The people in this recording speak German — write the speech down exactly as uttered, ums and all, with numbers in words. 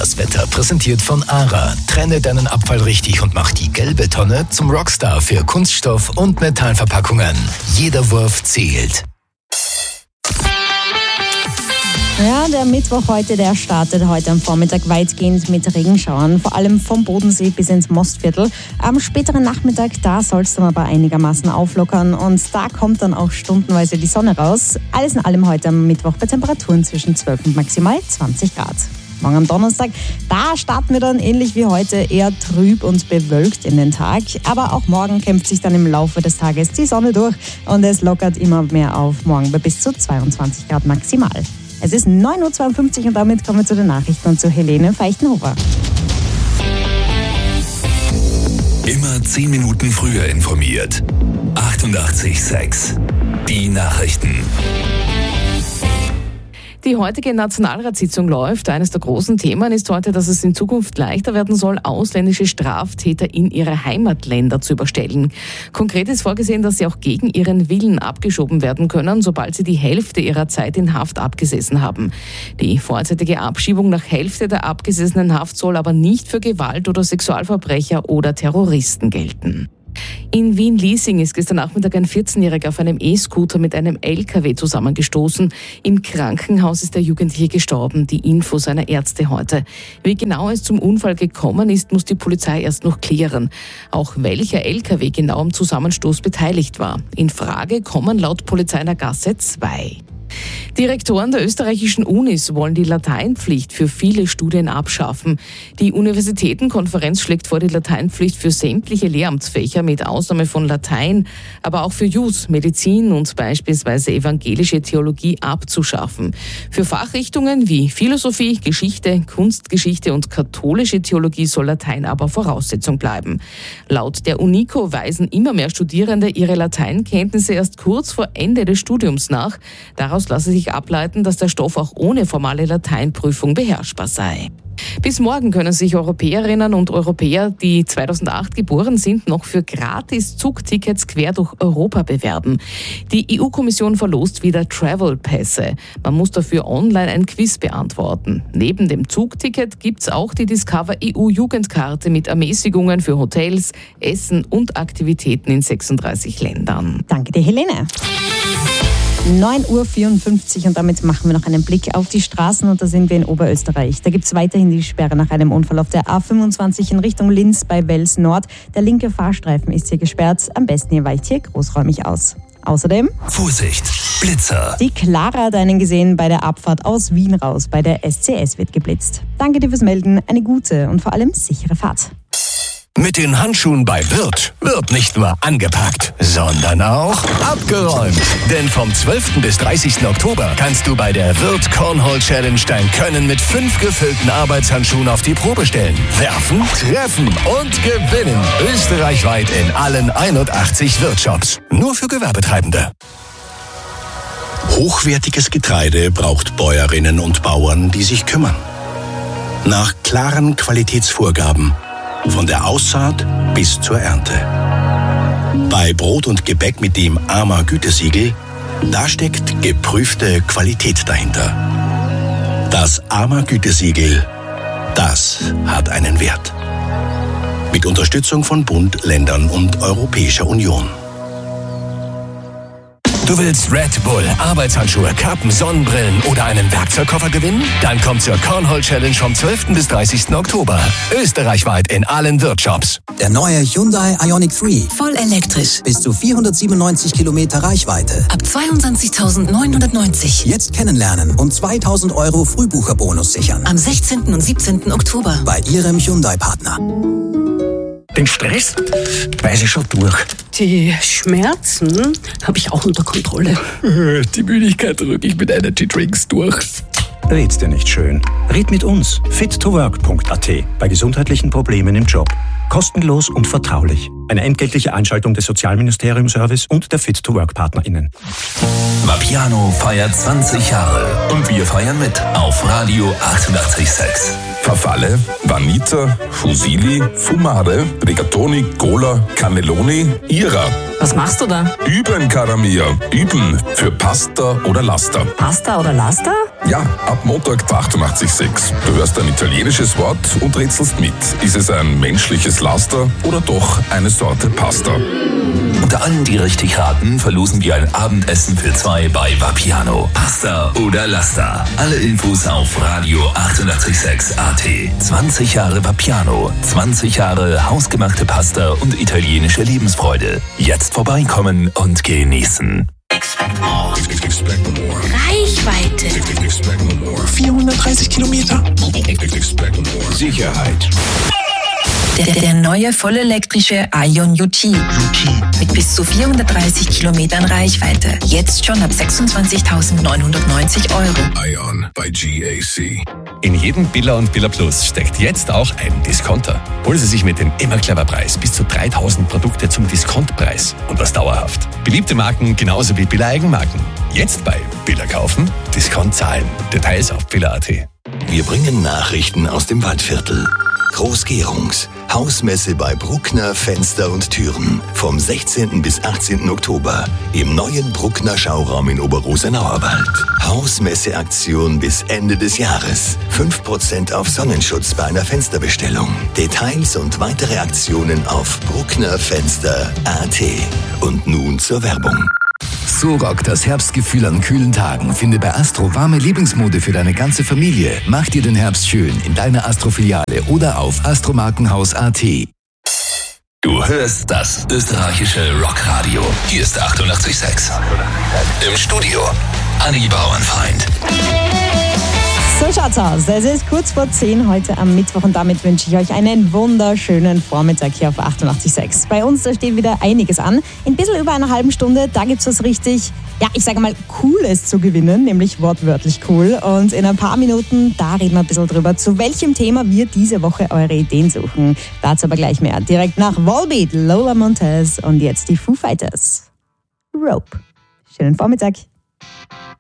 Das Wetter präsentiert von ARA. Trenne deinen Abfall richtig und mach die gelbe Tonne zum Rockstar für Kunststoff- und Metallverpackungen. Jeder Wurf zählt. Ja, der Mittwoch heute, der startet heute am Vormittag weitgehend mit Regenschauern, vor allem vom Bodensee bis ins Mostviertel. Am späteren Nachmittag, da soll es dann aber einigermaßen auflockern und da kommt dann auch stundenweise die Sonne raus. Alles in allem heute am Mittwoch bei Temperaturen zwischen zwölf und maximal zwanzig Grad. Morgen am Donnerstag, da starten wir dann ähnlich wie heute eher trüb und bewölkt in den Tag. Aber auch morgen kämpft sich dann im Laufe des Tages die Sonne durch und es lockert immer mehr auf, morgen bei bis zu zweiundzwanzig Grad maximal. Es ist neun Uhr zweiundfünfzig und damit kommen wir zu den Nachrichten und zu Helene Feichtenhofer. Immer zehn Minuten früher informiert. achtundachtzig Komma sechs. Die Nachrichten. Die heutige Nationalratssitzung läuft. Eines der großen Themen ist heute, dass es in Zukunft leichter werden soll, ausländische Straftäter in ihre Heimatländer zu überstellen. Konkret ist vorgesehen, dass sie auch gegen ihren Willen abgeschoben werden können, sobald sie die Hälfte ihrer Zeit in Haft abgesessen haben. Die vorzeitige Abschiebung nach Hälfte der abgesessenen Haft soll aber nicht für Gewalt- oder Sexualverbrecher oder Terroristen gelten. In Wien-Liesing ist gestern Nachmittag ein vierzehnjähriger auf einem E-Scooter mit einem L K W zusammengestoßen. Im Krankenhaus ist der Jugendliche gestorben. Die Info seiner Ärzte heute. Wie genau es zum Unfall gekommen ist, muss die Polizei erst noch klären. Auch welcher L K W genau am Zusammenstoß beteiligt war. In Frage kommen laut Polizei in der Gasse zwei. Die Rektoren der österreichischen Unis wollen die Lateinpflicht für viele Studien abschaffen. Die Universitätenkonferenz schlägt vor, die Lateinpflicht für sämtliche Lehramtsfächer mit Ausnahme von Latein, aber auch für Jus, Medizin und beispielsweise evangelische Theologie abzuschaffen. Für Fachrichtungen wie Philosophie, Geschichte, Kunstgeschichte und katholische Theologie soll Latein aber Voraussetzung bleiben. Laut der UNICO weisen immer mehr Studierende ihre Lateinkenntnisse erst kurz vor Ende des Studiums nach. Daraus lasse sich ableiten, dass der Stoff auch ohne formale Lateinprüfung beherrschbar sei. Bis morgen können sich Europäerinnen und Europäer, die zweitausendacht geboren sind, noch für gratis Zugtickets quer durch Europa bewerben. Die E U-Kommission verlost wieder Travel-Pässe. Man muss dafür online ein Quiz beantworten. Neben dem Zugticket gibt's auch die Discover E U-Jugendkarte mit Ermäßigungen für Hotels, Essen und Aktivitäten in sechsunddreißig Ländern. Danke dir, Helene. neun Uhr vierundfünfzig und damit machen wir noch einen Blick auf die Straßen und da sind wir in Oberösterreich. Da gibt es weiterhin die Sperre nach einem Unfall auf der A fünfundzwanzig in Richtung Linz bei Wels Nord. Der linke Fahrstreifen ist hier gesperrt. Am besten ihr weicht hier großräumig aus. Außerdem Vorsicht, Blitzer. Die Clara hat einen gesehen bei der Abfahrt aus Wien raus. Bei der S C S wird geblitzt. Danke dir fürs Melden. Eine gute und vor allem sichere Fahrt. Mit den Handschuhen bei Wirth wird nicht nur angepackt, sondern auch abgeräumt. Denn vom zwölften bis dreißigsten Oktober kannst du bei der Wirth Cornhole Challenge dein Können mit fünf gefüllten Arbeitshandschuhen auf die Probe stellen. Werfen, treffen und gewinnen. Österreichweit in allen einundachtzig Wirth-Shops. Nur für Gewerbetreibende. Hochwertiges Getreide braucht Bäuerinnen und Bauern, die sich kümmern. Nach klaren Qualitätsvorgaben. Von der Aussaat bis zur Ernte. Bei Brot und Gebäck mit dem A M A-Gütesiegel, da steckt geprüfte Qualität dahinter. Das A M A-Gütesiegel, das hat einen Wert. Mit Unterstützung von Bund, Ländern und Europäischer Union. Du willst Red Bull, Arbeitshandschuhe, Kappen, Sonnenbrillen oder einen Werkzeugkoffer gewinnen? Dann komm zur Cornhole Challenge vom zwölften bis dreißigsten Oktober. Österreichweit in allen Wirth-Shops. Der neue Hyundai Ioniq drei. Voll elektrisch. Bis zu vierhundertsiebenundneunzig Kilometer Reichweite. Ab zweiundzwanzigtausendneunhundertneunzig. Jetzt kennenlernen und zweitausend Euro Frühbucherbonus sichern. Am sechzehnten und siebzehnten Oktober. Bei Ihrem Hyundai-Partner. Den Stress weiß ich schon durch. Die Schmerzen habe ich auch unter Kontrolle. Die Müdigkeit drücke ich mit Energy Drinks durch. Red's dir nicht schön. Red mit uns. fit to work punkt a t. Bei gesundheitlichen Problemen im Job. Kostenlos und vertraulich. Eine entgeltliche Einschaltung des Sozialministerium-Service und der Fit to Work PartnerInnen. Vapiano feiert zwanzig Jahre und wir feiern mit auf Radio achtundachtzig Komma sechs. Farfalle, Vanita, Fusilli, Fumare, Rigatoni, Cola, Cannelloni, Ira. Was machst du da? Üben, cara mia. Üben für Pasta oder Laster. Pasta oder Laster? Ja, ab Montag achtundachtzig Komma sechs. Du hörst ein italienisches Wort und rätselst mit. Ist es ein menschliches Laster oder doch eine Sorte Pasta? Unter allen, die richtig raten, verlosen wir ein Abendessen für zwei bei Vapiano. Pasta oder Laster. Alle Infos auf Radio achtundachtzig Komma sechs A T. zwanzig Jahre Vapiano. zwanzig Jahre hausgemachte Pasta und italienische Lebensfreude. Jetzt vorbeikommen und genießen. Reichweite. vierhundertdreißig Kilometer. Sicherheit. Der, der neue vollelektrische Ion U T mit bis zu vierhundertdreißig Kilometern Reichweite. Jetzt schon ab sechsundzwanzigtausendneunhundertneunzig Euro. Ion bei G A C. In jedem Billa und Billa Plus steckt jetzt auch ein Discounter. Holen Sie sich mit dem immer clever Preis bis zu dreitausend Produkte zum Diskontpreis und das dauerhaft. Beliebte Marken genauso wie Billa Eigenmarken. Jetzt bei Billa kaufen, Discount zahlen. Details auf billa punkt a t. Wir bringen Nachrichten aus dem Waldviertel. Großgärungs, Hausmesse bei Bruckner Fenster und Türen vom sechzehnten bis achtzehnten Oktober im neuen Bruckner Schauraum in Oberrosenauerwald. Hausmesseaktion bis Ende des Jahres. fünf Prozent auf Sonnenschutz bei einer Fensterbestellung. Details und weitere Aktionen auf bruckner fenster punkt a t. Und nun zur Werbung. So rockt das Herbstgefühl an kühlen Tagen. Finde bei Astro warme Lieblingsmode für deine ganze Familie. Mach dir den Herbst schön in deiner Astro-Filiale oder auf astromarkenhaus punkt a t. Du hörst das österreichische Rockradio. Hier ist achtundachtzig Komma sechs. Im Studio Anni Bauernfeind. So schaut's aus. Es ist kurz vor zehn heute am Mittwoch und damit wünsche ich euch einen wunderschönen Vormittag hier auf achtundachtzig Komma sechs. Bei uns, da steht wieder einiges an. In ein bisschen über einer halben Stunde, da gibt's was richtig, ja, ich sage mal, Cooles zu gewinnen, nämlich wortwörtlich cool. Und in ein paar Minuten, da reden wir ein bisschen drüber, zu welchem Thema wir diese Woche eure Ideen suchen. Dazu aber gleich mehr. Direkt nach Volbeat, Lola Montez und jetzt die Foo Fighters. Rope. Schönen Vormittag.